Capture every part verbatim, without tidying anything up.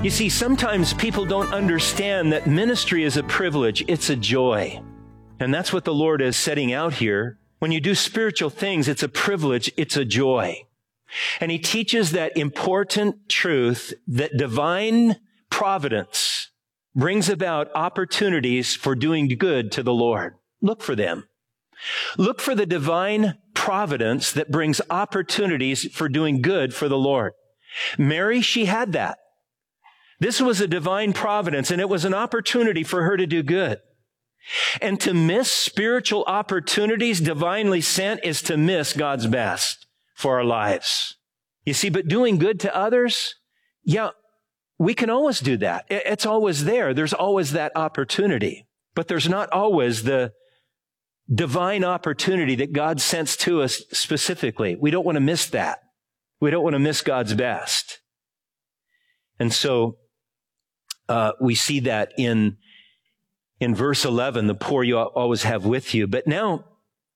You see, sometimes people don't understand that ministry is a privilege. It's a joy. And that's what the Lord is setting out here. When you do spiritual things, it's a privilege. It's a joy. And he teaches that important truth that divine providence brings about opportunities for doing good to the Lord. Look for them. Look for the divine providence that brings opportunities for doing good for the Lord. Mary, she had that. This was a divine providence, and it was an opportunity for her to do good. And to miss spiritual opportunities divinely sent is to miss God's best for our lives. You see, but doing good to others, yeah, we can always do that. It's always there. There's always that opportunity. But there's not always the divine opportunity that God sends to us specifically. We don't want to miss that. We don't want to miss God's best. And so uh, we see that in, in verse eleven, the poor you always have with you. But now,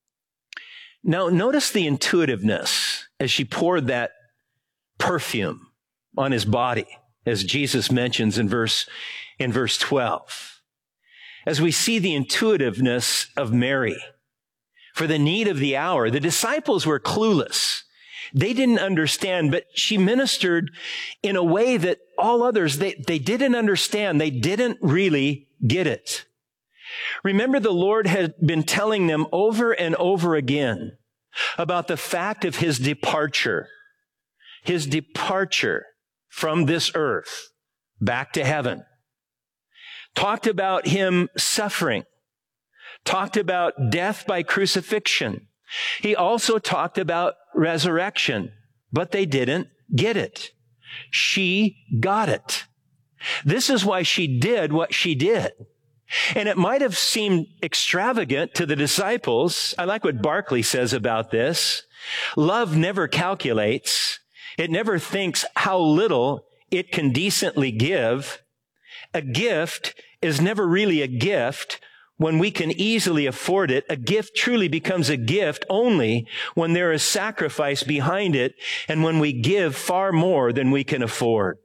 now notice the intuitiveness as she poured that perfume on his body, as Jesus mentions in verse, in verse twelve. As we see the intuitiveness of Mary for the need of the hour, the disciples were clueless. They didn't understand, but she ministered in a way that all others, they, they didn't understand. They didn't really get it. Remember, the Lord had been telling them over and over again about the fact of his departure, his departure from this earth back to heaven. Talked about him suffering, talked about death by crucifixion. He also talked about resurrection, but they didn't get it. She got it. This is why she did what she did. And it might have seemed extravagant to the disciples. I like what Barclay says about this. Love never calculates. It never thinks how little it can decently give. A gift is never really a gift when we can easily afford it. A gift truly becomes a gift only when there is sacrifice behind it and when we give far more than we can afford.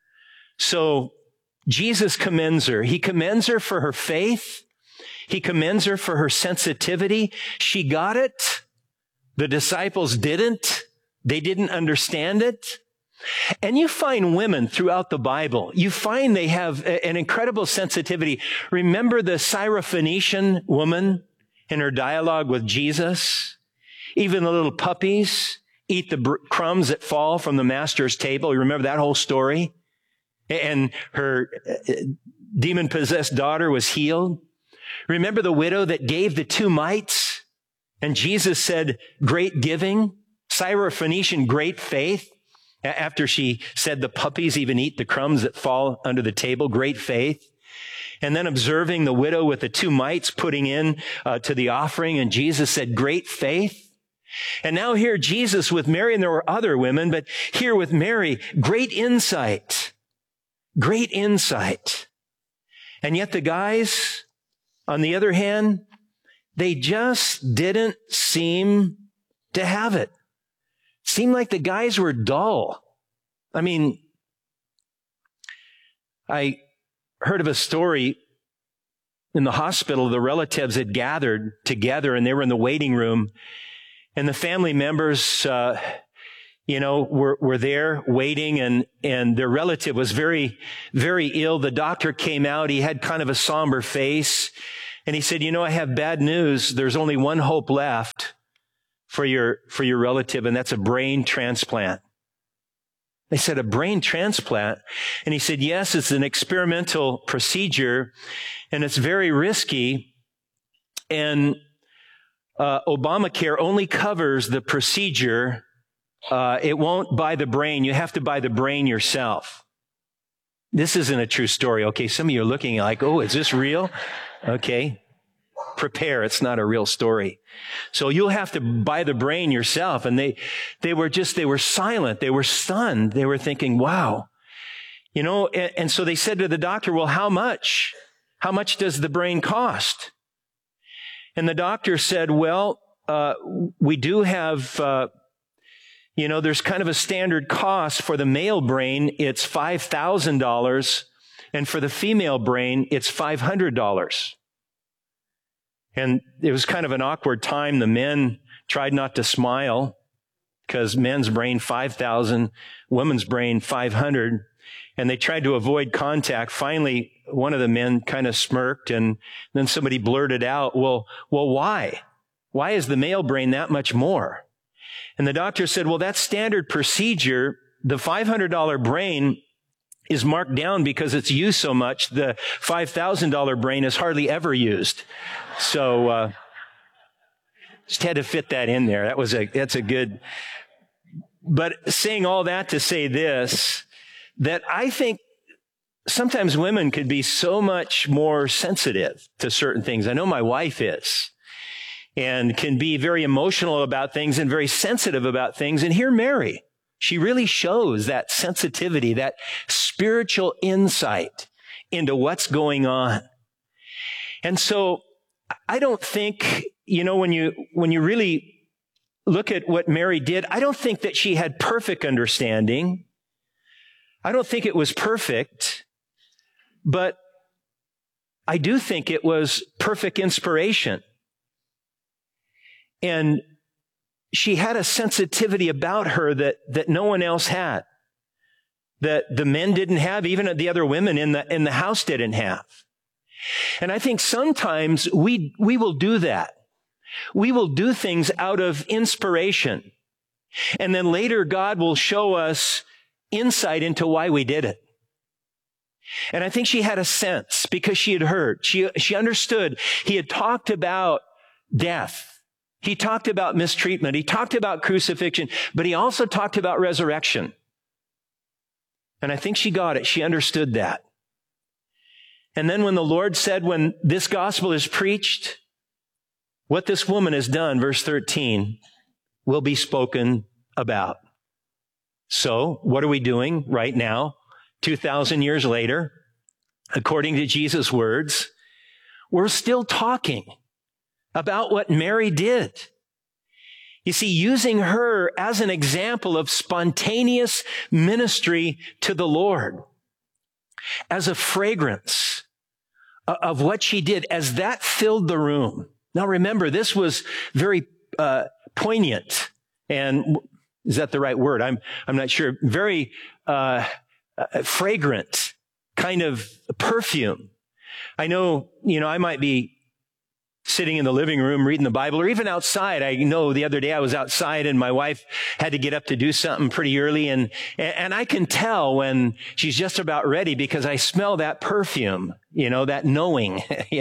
So Jesus commends her. He commends her for her faith. He commends her for her sensitivity. She got it. The disciples didn't. They didn't understand it. And you find women throughout the Bible, you find they have an incredible sensitivity. Remember the Syrophoenician woman in her dialogue with Jesus? Even the little puppies eat the crumbs that fall from the master's table. You remember that whole story? And her demon-possessed daughter was healed. Remember the widow that gave the two mites? And Jesus said, great giving. Syrophoenician, great faith. After she said the puppies even eat the crumbs that fall under the table, great faith. And then observing the widow with the two mites putting in uh, to the offering, and Jesus said, great faith. And now here Jesus with Mary, and there were other women, but here with Mary, great insight. Great insight. And yet the guys, on the other hand, they just didn't seem to have it. Seemed like the guys were dull. I mean, I heard of a story in the hospital. The relatives had gathered together and they were in the waiting room, and the family members, uh, you know, were, were there waiting, and, and their relative was very, very ill. The doctor came out. He had kind of a somber face, and he said, you know, I have bad news. There's only one hope left for your, for your relative, and that's a brain transplant. They said, a brain transplant? And he said, yes, it's an experimental procedure, and it's very risky, and uh, Obamacare only covers the procedure. Uh, it won't buy the brain. You have to buy the brain yourself. This isn't a true story. Okay, some of you are looking like, oh, is this real? Okay. Prepare. It's not a real story. So you'll have to buy the brain yourself. And they, they were just, they were silent. They were stunned. They were thinking, wow. You know, and, and so they said to the doctor, well, how much? How much does the brain cost? And the doctor said, well, uh, we do have, uh, You know, there's kind of a standard cost. For the male brain, it's five thousand dollars. And for the female brain, it's five hundred dollars. And it was kind of an awkward time. The men tried not to smile because men's brain five thousand, women's brain five hundred. And they tried to avoid contact. Finally, one of the men kind of smirked, and then somebody blurted out, well, well, why? Why is the male brain that much more? And the doctor said, well, that's standard procedure. The five hundred dollars brain is marked down because it's used so much. The five thousand dollars brain is hardly ever used. So, uh, just had to fit that in there. That was a, that's a good, but saying all that to say this, that I think sometimes women could be so much more sensitive to certain things. I know my wife is, and can be very emotional about things and very sensitive about things. And here Mary, she really shows that sensitivity, that spiritual insight into what's going on. And so I don't think, you know, when you, when you really look at what Mary did, I don't think that she had perfect understanding. I don't think it was perfect, but I do think it was perfect inspiration. And she had a sensitivity about her that, that no one else had, that the men didn't have, even the other women in the, in the house didn't have. And I think sometimes we, we will do that. We will do things out of inspiration. And then later God will show us insight into why we did it. And I think she had a sense because she had heard. She, she understood. He had talked about death. He talked about mistreatment. He talked about crucifixion, but he also talked about resurrection. And I think she got it. She understood that. And then when the Lord said, when this gospel is preached, what this woman has done, verse thirteen, will be spoken about. So what are we doing right now, two thousand years later? According to Jesus' words, we're still talking about what Mary did. You see, using her as an example of spontaneous ministry to the Lord, as a fragrance of what she did, as that filled the room. Now remember, this was very uh, poignant, and is that the right word? I'm I'm not sure. Very uh, uh, fragrant kind of perfume. I know, you know, I might be sitting in the living room reading the Bible, or even outside. I know the other day I was outside and my wife had to get up to do something pretty early, and and I can tell when she's just about ready because I smell that perfume, you know, that knowing.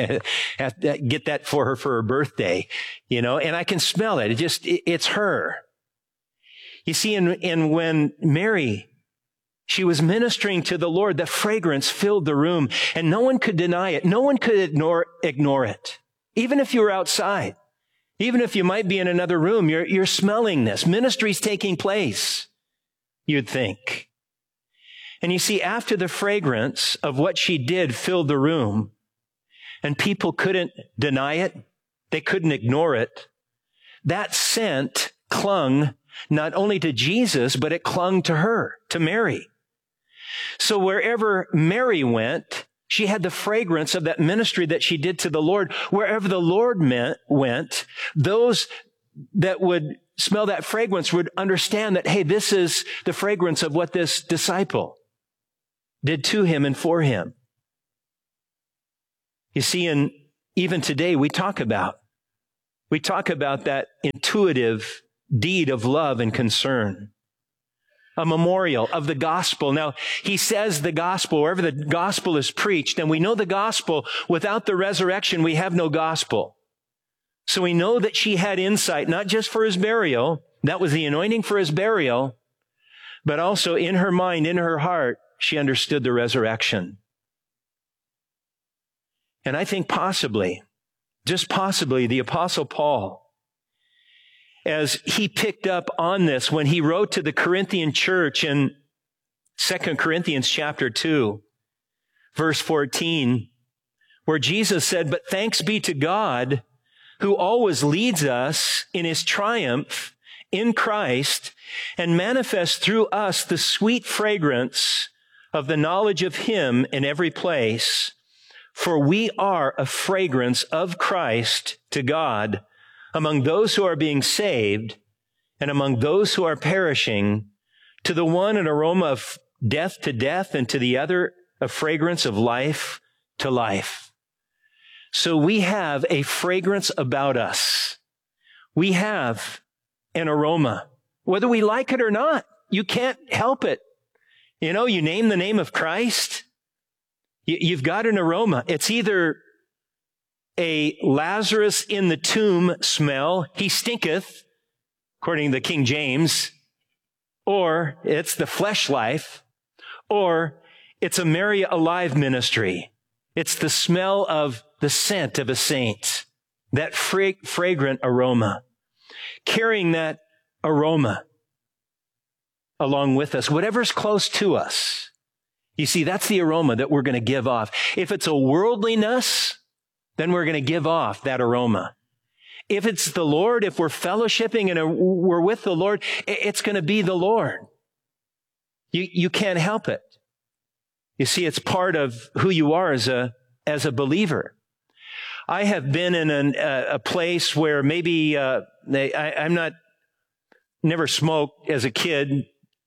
Get that for her for her birthday, you know, and I can smell it. It just, it, it's her. You see, and, and when Mary, she was ministering to the Lord, the fragrance filled the room, and no one could deny it. No one could ignore, ignore it. Even if you were outside, even if you might be in another room, you're, you're smelling this. Ministry's taking place, you'd think. And you see, after the fragrance of what she did filled the room, and people couldn't deny it, they couldn't ignore it, that scent clung not only to Jesus, but it clung to her, to Mary. So wherever Mary went, she had the fragrance of that ministry that she did to the Lord. Wherever the Lord meant, went, those that would smell that fragrance would understand that, hey, this is the fragrance of what this disciple did to him and for him. You see, and even today we talk about, we talk about that intuitive deed of love and concern. A memorial of the gospel. Now, he says the gospel, wherever the gospel is preached, and we know the gospel, without the resurrection, we have no gospel. So we know that she had insight, not just for his burial, that was the anointing for his burial, but also in her mind, in her heart, she understood the resurrection. And I think possibly, just possibly, the Apostle Paul, as he picked up on this when he wrote to the Corinthian church in Second Corinthians chapter two, verse fourteen, where Jesus said, "But thanks be to God who always leads us in his triumph in Christ and manifest through us the sweet fragrance of the knowledge of him in every place. For we are a fragrance of Christ to God among those who are being saved and among those who are perishing. To the one an aroma of death to death, and to the other a fragrance of life to life. So we have a fragrance about us. We have an aroma, whether we like it or not. You can't help it. You know, you name the name of Christ, you've got an aroma. It's either a Lazarus in the tomb smell, he stinketh, according to the King James, or it's the flesh life, or it's a Mary alive ministry. It's the smell of the scent of a saint, that fra- fragrant aroma, carrying that aroma along with us, whatever's close to us. You see, that's the aroma that we're going to give off. If it's a worldliness, then we're going to give off that aroma. If it's the Lord, if we're fellowshipping and we're with the Lord, it's going to be the Lord. You, you can't help it. You see, it's part of who you are as a, as a believer. I have been in an, a, a place where maybe, uh, they, I, I'm not, never smoked as a kid.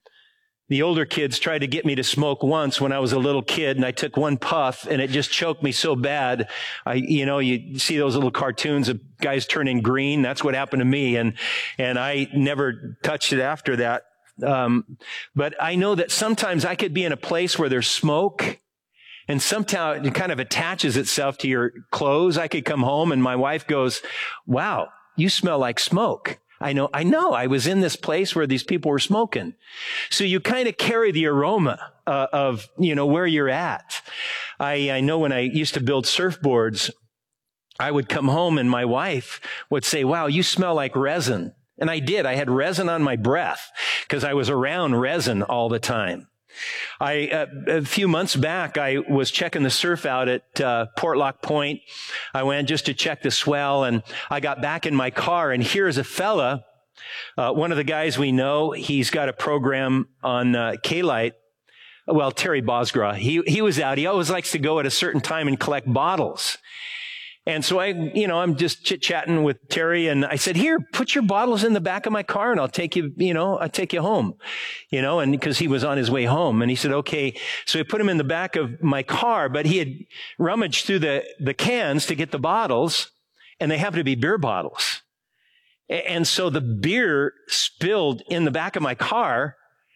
The older kids tried to get me to smoke once when I was a little kid, and I took one puff and it just choked me so bad. I, you know, you see those little cartoons of guys turning green. That's what happened to me. And, and I never touched it after that. Um, but I know that sometimes I could be in a place where there's smoke, and somehow it kind of attaches itself to your clothes. I could come home and my wife goes, "Wow, you smell like smoke." I know, I know, I was in this place where these people were smoking. So you kind of carry the aroma uh, of, you know, where you're at. I, I know when I used to build surfboards, I would come home and my wife would say, "Wow, you smell like resin." And I did. I had resin on my breath because I was around resin all the time. I, uh, a few months back, I was checking the surf out at uh, Portlock Point. I went just to check the swell, and I got back in my car, and here's a fella, uh, one of the guys we know. He's got a program on uh, K-Lite. Well, Terry Bosgraw. He, he was out. He always likes to go at a certain time and collect bottles. And so I, you know, I'm just chit-chatting with Terry, and I said, "Here, put your bottles in the back of my car and I'll take you, you know, I'll take you home." You know, and because he was on his way home, and he said, "Okay." So he put him in the back of my car, but he had rummaged through the, the cans to get the bottles, and they happened to be beer bottles. And so the beer spilled in the back of my car.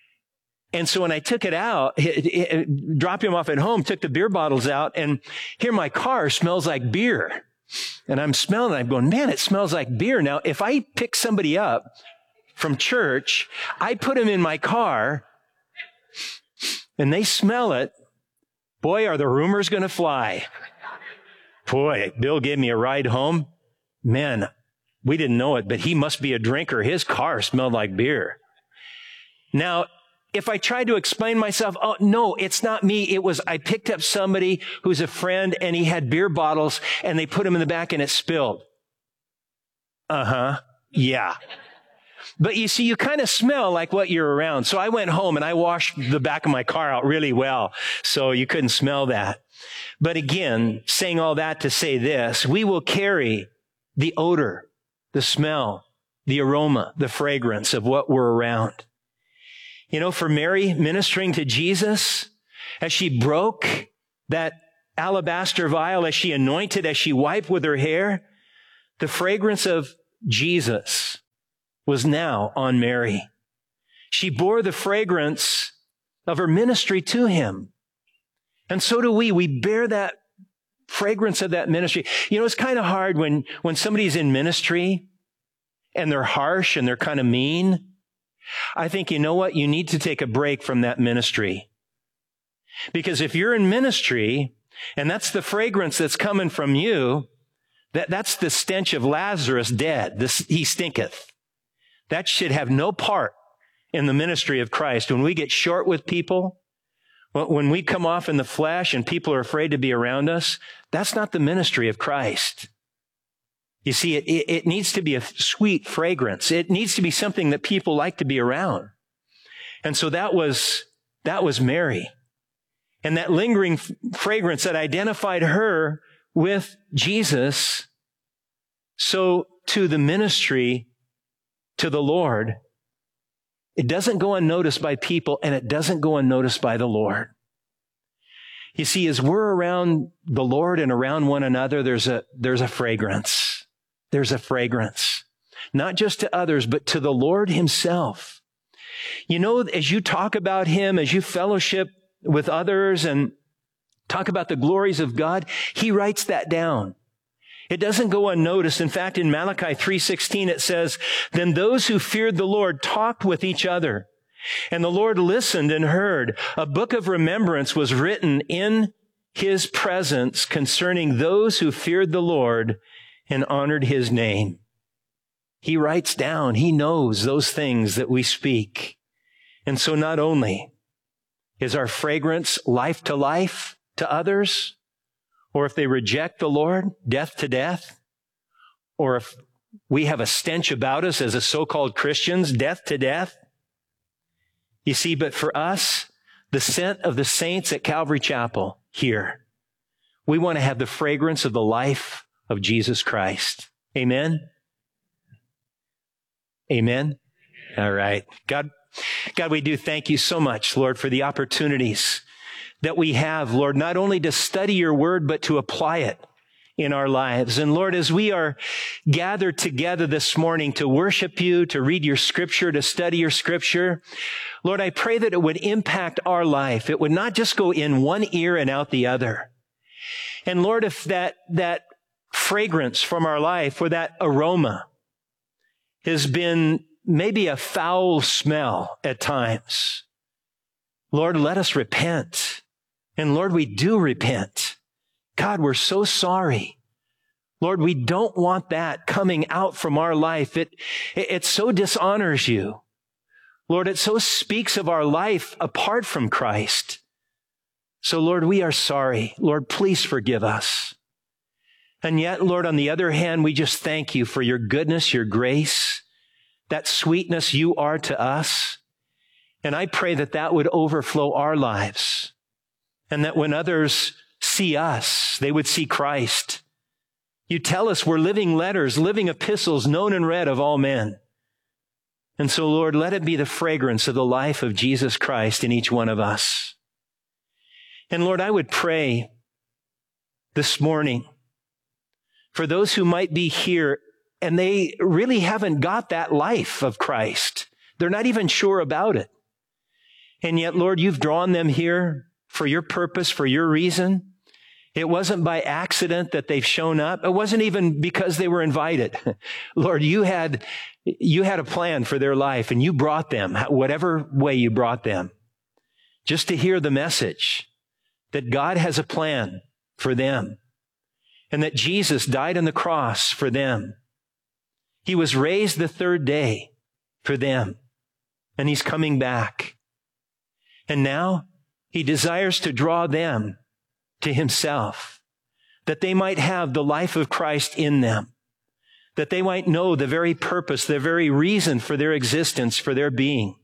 And so when I took it out, it, it, dropped him off at home, took the beer bottles out, and here my car smells like beer. And I'm smelling it. I'm going, "Man, it smells like beer." Now, if I pick somebody up from church, I put them in my car, and they smell it, boy, are the rumors going to fly. Boy, Bill gave me a ride home. Man, we didn't know it, but he must be a drinker. His car smelled like beer. Now, if I tried to explain myself, "Oh, no, it's not me. It was, I picked up somebody who's a friend and he had beer bottles and they put them in the back and it spilled." Uh-huh. Yeah. But you see, you kind of smell like what you're around. So I went home and I washed the back of my car out really well, so you couldn't smell that. But again, saying all that to say this, we will carry the odor, the smell, the aroma, the fragrance of what we're around. You know, for Mary ministering to Jesus, as she broke that alabaster vial, as she anointed, as she wiped with her hair, the fragrance of Jesus was now on Mary. She bore the fragrance of her ministry to him. And so do we. We bear that fragrance of that ministry. You know, it's kind of hard when, when somebody's in ministry and they're harsh and they're kind of mean. I think, you know what? You need to take a break from that ministry. Because if you're in ministry and that's the fragrance that's coming from you, that, that's the stench of Lazarus dead. This, he stinketh. That should have no part in the ministry of Christ. When we get short with people, when we come off in the flesh and people are afraid to be around us, that's not the ministry of Christ. You see, it, it, it needs to be a sweet fragrance. It needs to be something that people like to be around. And so that was, that was Mary. And that lingering f- fragrance that identified her with Jesus. So to the ministry, to the Lord, it doesn't go unnoticed by people, and it doesn't go unnoticed by the Lord. You see, as we're around the Lord and around one another, there's a, there's a fragrance. There's a fragrance. Not just to others, but to the Lord himself. You know, as you talk about him, as you fellowship with others and talk about the glories of God, he writes that down. It doesn't go unnoticed. In fact, in Malachi three sixteen, it says, "Then those who feared the Lord talked with each other, and the Lord listened and heard. A book of remembrance was written in his presence concerning those who feared the Lord and honored his name." He writes down, he knows those things that we speak. And so not only is our fragrance life to life to others, or if they reject the Lord, death to death, or if we have a stench about us as a so-called Christians, death to death. You see, but for us, the scent of the saints at Calvary Chapel here, we want to have the fragrance of the life of Jesus Christ. Amen? Amen? All right. God, God, we do thank you so much, Lord, for the opportunities that we have, Lord, not only to study your word, but to apply it in our lives. And Lord, as we are gathered together this morning to worship you, to read your scripture, to study your scripture, Lord, I pray that it would impact our life. It would not just go in one ear and out the other. And Lord, if that, that fragrance from our life or that aroma has been maybe a foul smell at times, Lord, let us repent. And Lord, we do repent. God, we're so sorry. Lord, we don't want that coming out from our life. It, it, it so dishonors you. Lord, it so speaks of our life apart from Christ. So Lord, we are sorry. Lord, please forgive us. And yet, Lord, on the other hand, we just thank you for your goodness, your grace, that sweetness you are to us. And I pray that that would overflow our lives, and that when others see us, they would see Christ. You tell us we're living letters, living epistles, known and read of all men. And so, Lord, let it be the fragrance of the life of Jesus Christ in each one of us. And Lord, I would pray this morning for those who might be here and they really haven't got that life of Christ. They're not even sure about it. And yet, Lord, you've drawn them here for your purpose, for your reason. It wasn't by accident that they've shown up. It wasn't even because they were invited. Lord, you had, you had a plan for their life, and you brought them, whatever way you brought them, just to hear the message that God has a plan for them and that Jesus died on the cross for them. He was raised the third day for them, and he's coming back. And now he desires to draw them to himself, that they might have the life of Christ in them, that they might know the very purpose, the very reason for their existence, for their being,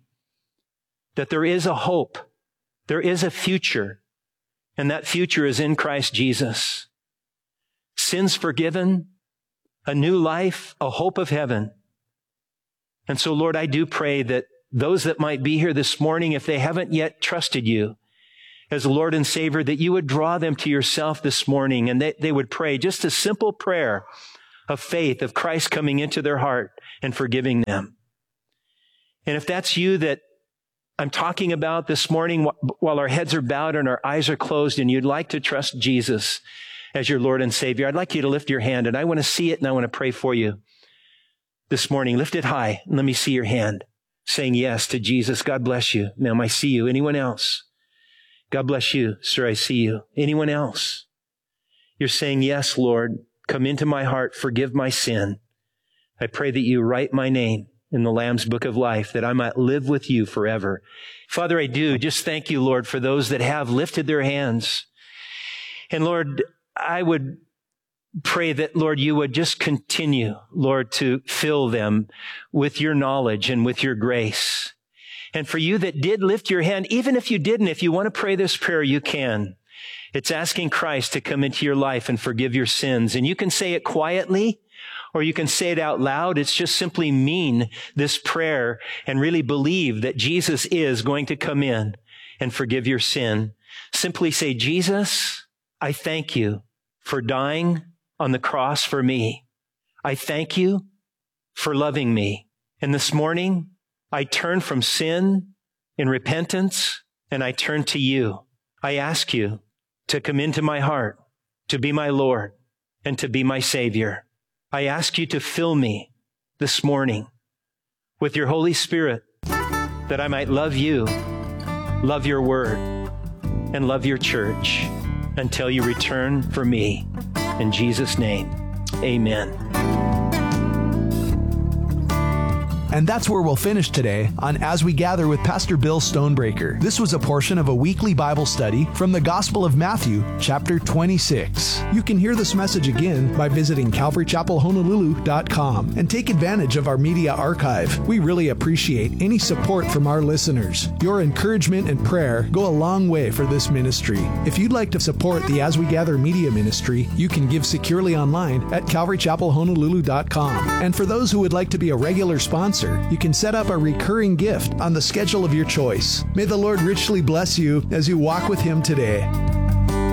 that there is a hope, there is a future, and that future is in Christ Jesus. Sins forgiven, a new life, a hope of heaven. And so, Lord, I do pray that those that might be here this morning, if they haven't yet trusted you as Lord and Savior, that you would draw them to yourself this morning, and that they would pray just a simple prayer of faith, of Christ coming into their heart and forgiving them. And if that's you that I'm talking about this morning, while our heads are bowed and our eyes are closed, and you'd like to trust Jesus as your Lord and Savior, I'd like you to lift your hand, and I want to see it, and I want to pray for you this morning. Lift it high, and let me see your hand saying yes to Jesus. God bless you. Ma'am, I see you. Anyone else? God bless you. Sir, I see you. Anyone else? You're saying, yes, Lord, come into my heart, forgive my sin. I pray that you write my name in the Lamb's Book of Life, that I might live with you forever. Father, I do just thank you, Lord, for those that have lifted their hands. And Lord, I would pray that, Lord, you would just continue, Lord, to fill them with your knowledge and with your grace. And for you that did lift your hand, even if you didn't, if you want to pray this prayer, you can. It's asking Christ to come into your life and forgive your sins. And you can say it quietly, or you can say it out loud. It's just simply mean this prayer and really believe that Jesus is going to come in and forgive your sin. Simply say, Jesus, I thank you for dying on the cross for me. I thank you for loving me. And this morning, I turn from sin in repentance and I turn to you. I ask you to come into my heart, to be my Lord and to be my Savior. I ask you to fill me this morning with your Holy Spirit that I might love you, love your word, and love your church until you return for me. In Jesus' name, amen. And that's where we'll finish today on As We Gather with Pastor Bill Stonebreaker. This was a portion of a weekly Bible study from the Gospel of Matthew, chapter twenty-six. You can hear this message again by visiting calvary chapel honolulu dot com and take advantage of our media archive. We really appreciate any support from our listeners. Your encouragement and prayer go a long way for this ministry. If you'd like to support the As We Gather media ministry, you can give securely online at calvary chapel honolulu dot com. And for those who would like to be a regular sponsor, you can set up a recurring gift on the schedule of your choice. May the Lord richly bless you as you walk with Him today.